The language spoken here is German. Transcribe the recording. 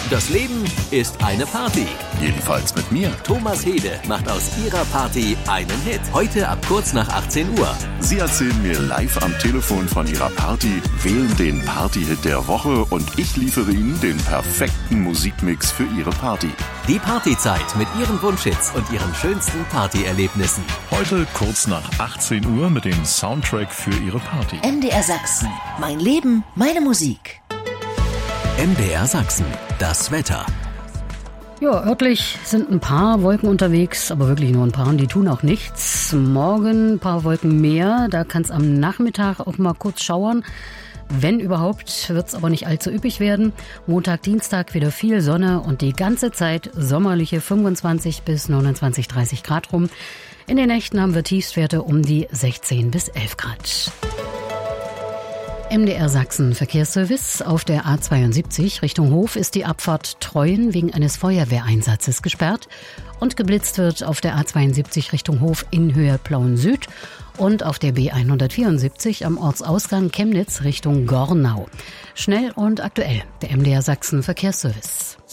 Das Leben ist eine Party. Jedenfalls mit mir. Thomas Hede macht aus ihrer Party einen Hit. Heute ab kurz nach 18 Uhr. Sie erzählen mir live am Telefon von ihrer Party, wählen den Party-Hit der Woche und ich liefere Ihnen den perfekten Musikmix für Ihre Party. Die Partyzeit mit Ihren Wunschhits und Ihren schönsten Partyerlebnissen. Heute kurz nach 18 Uhr mit dem Soundtrack für Ihre Party. MDR Sachsen. Mein Leben, meine Musik. MDR Sachsen. Das Wetter. Ja, örtlich sind ein paar Wolken unterwegs, aber wirklich nur ein paar, und die tun auch nichts. Morgen ein paar Wolken mehr, da kann es am Nachmittag auch mal kurz schauern. Wenn überhaupt, wird es aber nicht allzu üppig werden. Montag, Dienstag wieder viel Sonne und die ganze Zeit sommerliche 25 bis 29, 30 Grad rum. In den Nächten haben wir Tiefstwerte um die 16 bis 11 Grad. MDR Sachsen Verkehrsservice. Auf der A72 Richtung Hof ist die Abfahrt Treuen wegen eines Feuerwehreinsatzes gesperrt und geblitzt wird auf der A72 Richtung Hof in Höhe Plauen Süd und auf der B174 am Ortsausgang Chemnitz Richtung Gornau. Schnell und aktuell, der MDR Sachsen Verkehrsservice.